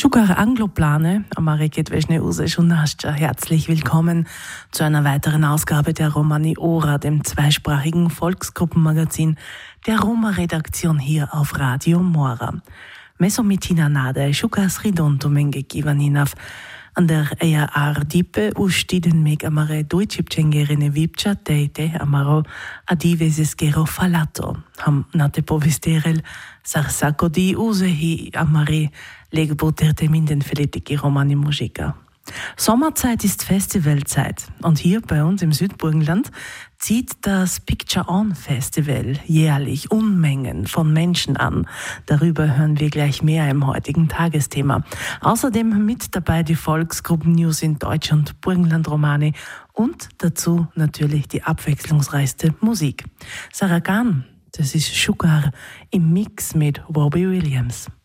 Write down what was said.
Shukar Angloplane, Ameriket Veschne Use Shunascha, herzlich willkommen zu einer weiteren Ausgabe der Romani Ora, dem zweisprachigen Volksgruppenmagazin der Roma-Redaktion hier auf Radio Mora. Mesomitina nade, Shukars Ridonto menge Givaninaf, an der EAR Dipe ustiden meg amare Deutschipchengerine Vipcha teite amaro adiveses gero falato. Ham nate povisterel sarsako di usehi amare legboterte minden feletiki romani Musiker. Sommerzeit ist Festivalzeit und hier bei uns im Südburgenland zieht das Picture On Festival jährlich Unmengen von Menschen an. Darüber hören wir gleich mehr im heutigen Tagesthema. Außerdem mit dabei die Volksgruppen-News in Deutsch und Burgenland-Romani und dazu natürlich die abwechslungsreichste Musik. Saragan, das ist Shukar im Mix mit Robbie Williams.